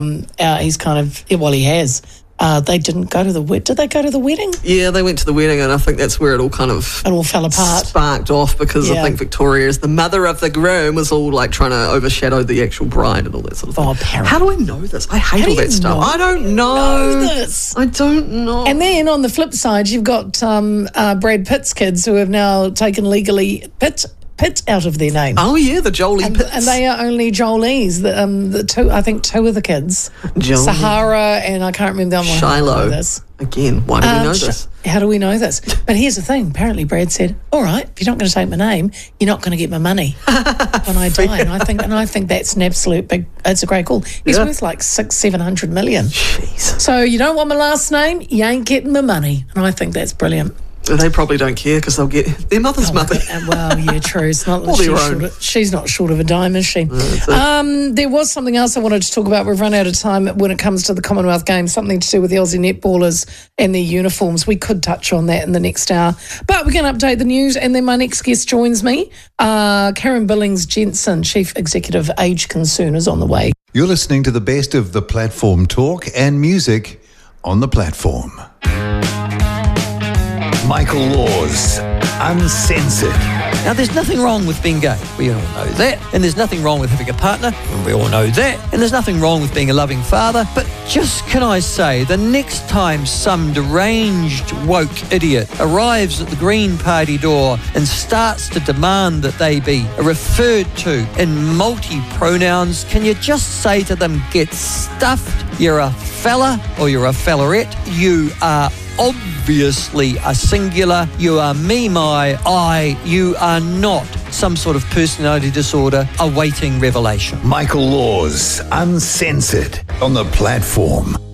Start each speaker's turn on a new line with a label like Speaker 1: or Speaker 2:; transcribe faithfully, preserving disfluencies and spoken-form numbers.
Speaker 1: uh, he's kind of, well, he has. Uh, they didn't go to the wedding. Did they go to the wedding?
Speaker 2: Yeah, they went to the wedding, and I think that's where it all kind of...
Speaker 1: It all fell apart.
Speaker 2: Sparked off, because
Speaker 1: Yeah.
Speaker 2: I think Victoria, as the mother of the groom, was all like trying to overshadow the actual bride and all that sort of thing.
Speaker 1: Oh, apparently.
Speaker 2: How do I know this? I hate
Speaker 1: How do
Speaker 2: all that
Speaker 1: you
Speaker 2: stuff.
Speaker 1: not
Speaker 2: I don't know.
Speaker 1: know this?
Speaker 2: I don't know.
Speaker 1: And then on the flip side, you've got um, uh, Brad Pitt's kids who have now taken legally Pitt, Pitt out of their name.
Speaker 2: Oh, yeah, the Jolie
Speaker 1: And,
Speaker 2: Pitts.
Speaker 1: and they are only Jolies. The, um, the two, I think two of the kids,
Speaker 2: Jolie.
Speaker 1: Sahara, and I can't remember the other one.
Speaker 2: Shiloh.
Speaker 1: This.
Speaker 2: Again, why do we
Speaker 1: Um,
Speaker 2: know
Speaker 1: sh-
Speaker 2: this?
Speaker 1: How do we know this? But here's the thing. Apparently, Brad said, "All right, if you're not going to take my name, you're not going to get my money when I die." And I think, and I think that's an absolute big. It's a great call. He's
Speaker 2: Yeah.
Speaker 1: worth like six, seven hundred million.
Speaker 2: Jeez.
Speaker 1: So you don't want my last name, you ain't getting my money. And I think that's brilliant.
Speaker 2: They probably don't care, because they'll get their mother's
Speaker 1: Oh,
Speaker 2: money.
Speaker 1: uh, well, yeah, true. It's not that
Speaker 2: Or
Speaker 1: she's,
Speaker 2: their
Speaker 1: short
Speaker 2: own.
Speaker 1: of, she's not short of a dime, is she?
Speaker 2: That's it.
Speaker 1: Um, there was something else I wanted to talk about. We've run out of time when it comes to the Commonwealth Games, something to do with the Aussie netballers and their uniforms. We could touch on that in the next hour. But we're going to update the news, and then my next guest joins me. Uh, Karen Billings-Jensen, Chief Executive Age Concern, is on the way.
Speaker 3: You're listening to the best of the platform talk and music on the platform. Michael Laws, Uncensored.
Speaker 4: Now, there's nothing wrong with being gay. We all know that. And there's nothing wrong with having a partner. We all know that. And there's nothing wrong with being a loving father. But just can I say, the next time some deranged woke idiot arrives at the Green Party door and starts to demand that they be referred to in multi-pronouns, can you just say to them, get stuffed? You're a fella or you're a fellerette. You are obviously a singular. You are me, my, I. You are not some sort of personality disorder awaiting revelation.
Speaker 3: Michael Laws, Uncensored on the platform.